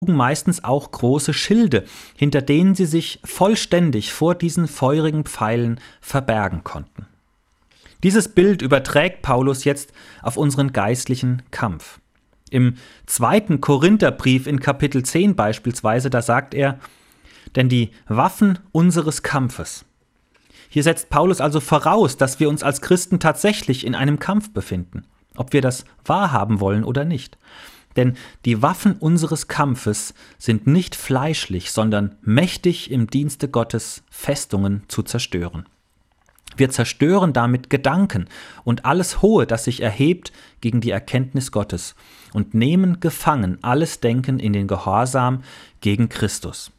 meistens auch große Schilde, hinter denen sie sich vollständig vor diesen feurigen Pfeilen verbergen konnten. Dieses Bild überträgt Paulus jetzt auf unseren geistlichen Kampf. Im 2. Korintherbrief in Kapitel 10 beispielsweise, da sagt er: Denn die Waffen unseres Kampfes. Hier setzt Paulus also voraus, dass wir uns als Christen tatsächlich in einem Kampf befinden, ob wir das wahrhaben wollen oder nicht. Denn die Waffen unseres Kampfes sind nicht fleischlich, sondern mächtig im Dienste Gottes, Festungen zu zerstören. Wir zerstören damit Gedanken und alles Hohe, das sich erhebt gegen die Erkenntnis Gottes, und nehmen gefangen alles Denken in den Gehorsam gegen Christus.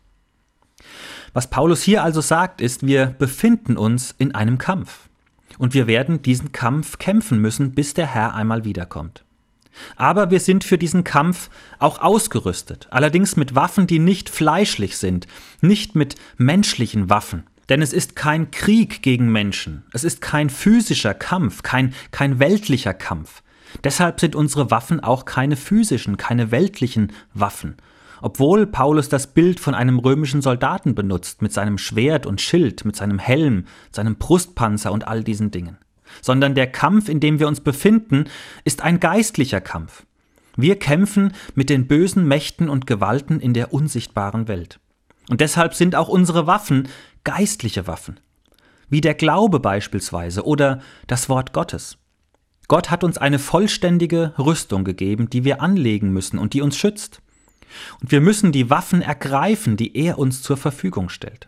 Was Paulus hier also sagt, ist, wir befinden uns in einem Kampf. Und wir werden diesen Kampf kämpfen müssen, bis der Herr einmal wiederkommt. Aber wir sind für diesen Kampf auch ausgerüstet, allerdings mit Waffen, die nicht fleischlich sind, nicht mit menschlichen Waffen. Denn es ist kein Krieg gegen Menschen, es ist kein physischer Kampf, kein weltlicher Kampf. Deshalb sind unsere Waffen auch keine physischen, keine weltlichen Waffen. Obwohl Paulus das Bild von einem römischen Soldaten benutzt, mit seinem Schwert und Schild, mit seinem Helm, seinem Brustpanzer und all diesen Dingen. Sondern der Kampf, in dem wir uns befinden, ist ein geistlicher Kampf. Wir kämpfen mit den bösen Mächten und Gewalten in der unsichtbaren Welt. Und deshalb sind auch unsere Waffen geistliche Waffen, wie der Glaube beispielsweise oder das Wort Gottes. Gott hat uns eine vollständige Rüstung gegeben, die wir anlegen müssen und die uns schützt. Und wir müssen die Waffen ergreifen, die er uns zur Verfügung stellt.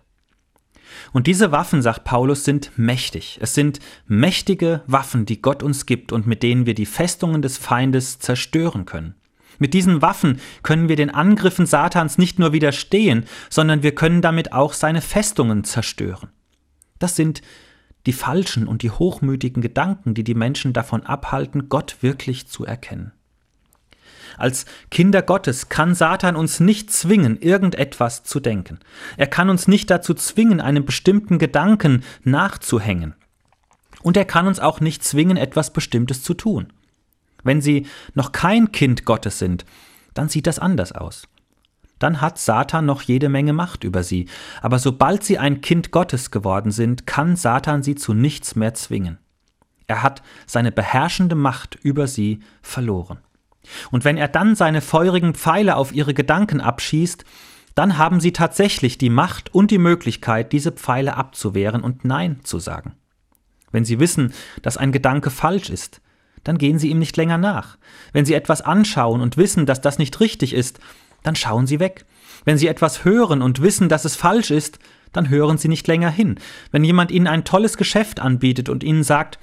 Und diese Waffen, sagt Paulus, sind mächtig. Es sind mächtige Waffen, die Gott uns gibt und mit denen wir die Festungen des Feindes zerstören können. Mit diesen Waffen können wir den Angriffen Satans nicht nur widerstehen, sondern wir können damit auch seine Festungen zerstören. Das sind die falschen und die hochmütigen Gedanken, die die Menschen davon abhalten, Gott wirklich zu erkennen. Als Kinder Gottes kann Satan uns nicht zwingen, irgendetwas zu denken. Er kann uns nicht dazu zwingen, einem bestimmten Gedanken nachzuhängen. Und er kann uns auch nicht zwingen, etwas Bestimmtes zu tun. Wenn Sie noch kein Kind Gottes sind, dann sieht das anders aus. Dann hat Satan noch jede Menge Macht über Sie. Aber sobald Sie ein Kind Gottes geworden sind, kann Satan Sie zu nichts mehr zwingen. Er hat seine beherrschende Macht über Sie verloren. Und wenn er dann seine feurigen Pfeile auf Ihre Gedanken abschießt, dann haben Sie tatsächlich die Macht und die Möglichkeit, diese Pfeile abzuwehren und Nein zu sagen. Wenn Sie wissen, dass ein Gedanke falsch ist, dann gehen Sie ihm nicht länger nach. Wenn Sie etwas anschauen und wissen, dass das nicht richtig ist, dann schauen Sie weg. Wenn Sie etwas hören und wissen, dass es falsch ist, dann hören Sie nicht länger hin. Wenn jemand Ihnen ein tolles Geschäft anbietet und Ihnen sagt,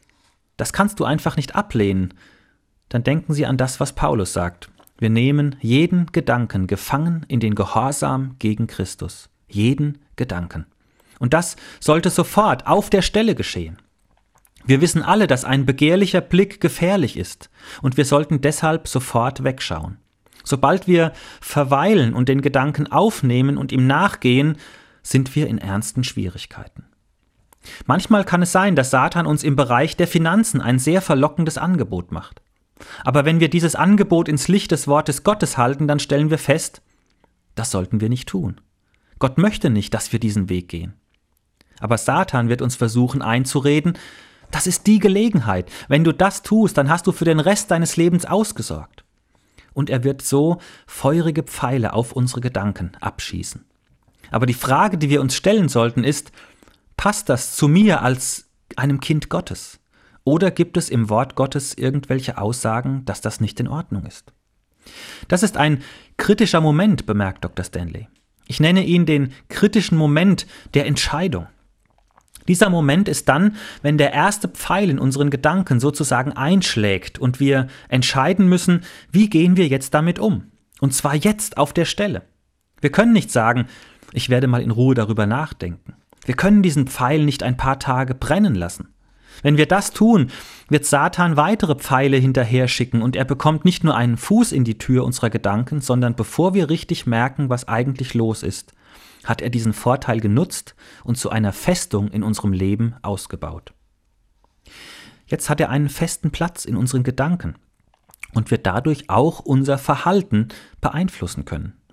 das kannst du einfach nicht ablehnen, dann denken Sie an das, was Paulus sagt. Wir nehmen jeden Gedanken gefangen in den Gehorsam gegen Christus. Jeden Gedanken. Und das sollte sofort auf der Stelle geschehen. Wir wissen alle, dass ein begehrlicher Blick gefährlich ist und wir sollten deshalb sofort wegschauen. Sobald wir verweilen und den Gedanken aufnehmen und ihm nachgehen, sind wir in ernsten Schwierigkeiten. Manchmal kann es sein, dass Satan uns im Bereich der Finanzen ein sehr verlockendes Angebot macht. Aber wenn wir dieses Angebot ins Licht des Wortes Gottes halten, dann stellen wir fest, das sollten wir nicht tun. Gott möchte nicht, dass wir diesen Weg gehen. Aber Satan wird uns versuchen einzureden, das ist die Gelegenheit. Wenn du das tust, dann hast du für den Rest deines Lebens ausgesorgt. Und er wird so feurige Pfeile auf unsere Gedanken abschießen. Aber die Frage, die wir uns stellen sollten, ist, passt das zu mir als einem Kind Gottes? Oder gibt es im Wort Gottes irgendwelche Aussagen, dass das nicht in Ordnung ist? Das ist ein kritischer Moment, bemerkt Dr. Stanley. Ich nenne ihn den kritischen Moment der Entscheidung. Dieser Moment ist dann, wenn der erste Pfeil in unseren Gedanken sozusagen einschlägt und wir entscheiden müssen, wie gehen wir jetzt damit um? Und zwar jetzt auf der Stelle. Wir können nicht sagen, ich werde mal in Ruhe darüber nachdenken. Wir können diesen Pfeil nicht ein paar Tage brennen lassen. Wenn wir das tun, wird Satan weitere Pfeile hinterher schicken und er bekommt nicht nur einen Fuß in die Tür unserer Gedanken, sondern bevor wir richtig merken, was eigentlich los ist, hat er diesen Vorteil genutzt und zu einer Festung in unserem Leben ausgebaut. Jetzt hat er einen festen Platz in unseren Gedanken und wir dadurch auch unser Verhalten beeinflussen können.